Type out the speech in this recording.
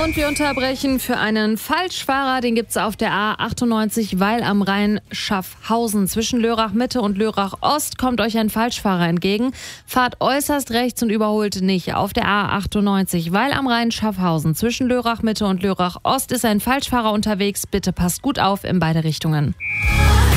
Und wir unterbrechen für einen Falschfahrer. Den gibt es auf der A98 Weil am Rhein Schaffhausen. Zwischen Lörrach Mitte und Lörrach Ost kommt euch ein Falschfahrer entgegen. Fahrt äußerst rechts und überholt nicht. Auf der A98 Weil am Rhein Schaffhausen. Zwischen Lörrach Mitte und Lörrach Ost ist ein Falschfahrer unterwegs. Bitte passt gut auf in beide Richtungen.